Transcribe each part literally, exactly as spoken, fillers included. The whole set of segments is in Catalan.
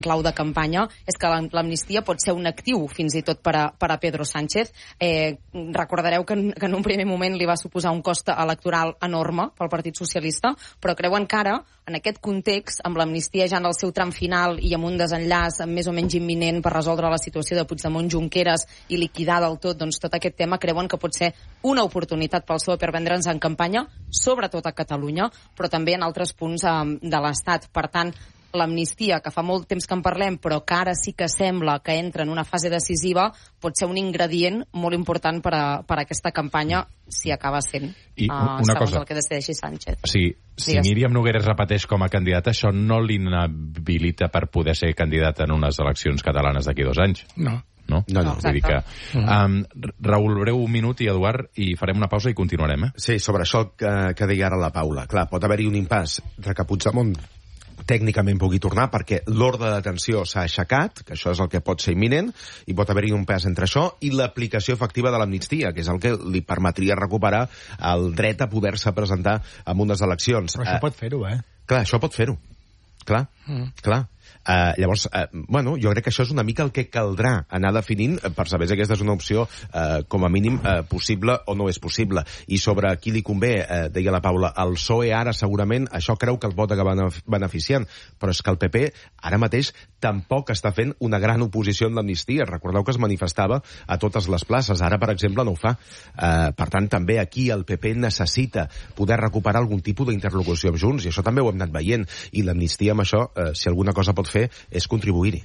clau de campanya és que l'amnistia pot ser un actiu fins i tot per a, per a Pedro Sánchez. Eh, recordareu que en, que en un primer moment li va suposar un cost electoral enorme pel Partit Socialista, però creuen que ara, en aquest context, amb l'amnistia ja en el seu tram final i amb un desenllaç més o menys imminent per resoldre la situació de Puigdemont-Junqueras i liquidar del tot, doncs, tot aquest tema, creuen que pot ser una oportunitat pel P S O E per vendre'ns en campanya, sobretot a Catalunya, però també en altres punts eh, de l'Estat. Per tant, l'amnistia, que fa molt temps que en parlem, però que ara sí que sembla que entra en una fase decisiva, pot ser un ingredient molt important per a, per a aquesta campanya, si acaba sent, I uh, una segons cosa, el que decideixi Sánchez. Sí, si Digues. Míriam Nogueras repeteix com a candidata, això no l'inhabilita per poder ser candidata en unes eleccions catalanes d'aquí dos anys? No. No? No, no. Vull dir que, um, Raül, breu un minut, i Eduard, i farem una pausa i continuarem, eh? Sí, sobre això que, que deia ara la Paula. Clar, pot haver-hi un impàs de que Puigdemont tècnicament pugui tornar perquè l'ordre de detenció s'ha aixecat, que això és el que pot ser imminent, i pot haver-hi un pes entre això i l'aplicació efectiva de l'amnistia, que és el que li permetria recuperar el dret a poder-se presentar en unes eleccions. Però això uh, pot fer-ho, eh? Clar, això pot fer-ho. Clar, mm. clar. Uh, llavors, uh, bueno, jo crec que això és una mica el que caldrà anar definint per saber si aquesta és una opció uh, com a mínim uh, possible o no és possible. I sobre qui li convé, uh, deia la Paula, el P S O E ara segurament això creu que el pot acabar beneficiant, però és que el P P ara mateix tampoc està fent una gran oposició en l'amnistia. Recordeu que es manifestava a totes les places, ara per exemple no ho fa. Uh, per tant, també aquí el P P necessita poder recuperar algun tipus d'interlocució amb Junts, i això també ho hem anat veient, i l'amnistia amb això, uh, si alguna cosa pot fer és contribuir-hi.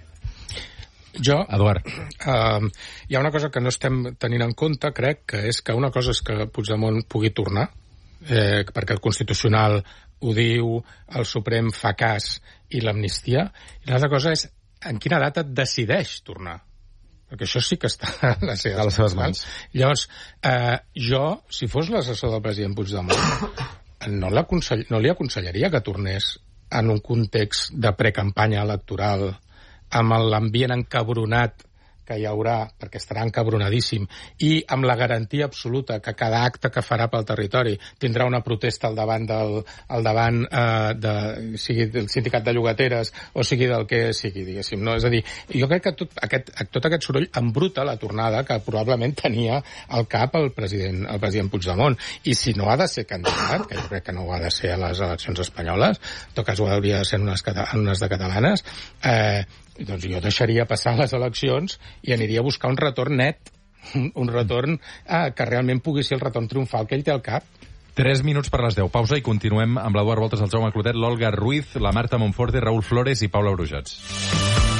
Jo, Eduard. Uh, hi ha una cosa que no estem tenint en compte, crec, que és que una cosa és que Puigdemont pugui tornar, eh, perquè el Constitucional ho diu, el Suprem fa cas i l'amnistia, i l'altra cosa és en quina data et decideix tornar. Perquè això sí que està a les seves, a les seves mans. Llavors, eh, jo, si fos l'assessor del president Puigdemont, no, no li aconsellaria que tornés en un context de precampanya electoral, amb l'ambient encabronat que hi haurà, perquè estarà encabronadíssim, i amb la garantia absoluta que cada acte que farà pel territori tindrà una protesta al davant del al davant eh, de, sigui del sindicat de llogateres o sigui del que sigui, diguéssim. No? És a dir, jo crec que tot aquest, tot aquest soroll embruta la tornada que probablement tenia al cap el president, el president Puigdemont. I si no ha de ser candidat, que jo crec que no ho ha de ser a les eleccions espanyoles, en tot cas ho hauria de ser en unes, en unes de catalanes, eh, doncs jo deixaria passar les eleccions i aniria a buscar un retorn net, un retorn eh, que realment pugui ser el retorn triomfal que ell té al cap. Tres minuts per les deu. Pausa i continuem amb l'Eduard Voltes, el Jaume Clotet, l'Olga Ruiz, la Marta Monforte, Raül Flores i Paula Brujats.